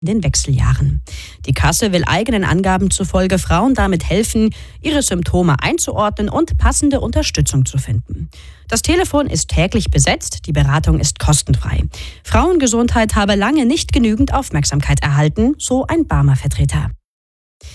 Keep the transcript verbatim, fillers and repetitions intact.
in den Wechseljahren. Die Kasse will eigenen Angaben zufolge Frauen damit helfen, ihre Symptome einzuordnen und passende Unterstützung zu finden. Das Telefon ist täglich besetzt, die Beratung ist kostenfrei. Frauengesundheit habe lange nicht genügend Aufmerksamkeit erhalten, so ein Barmer-Vertreter.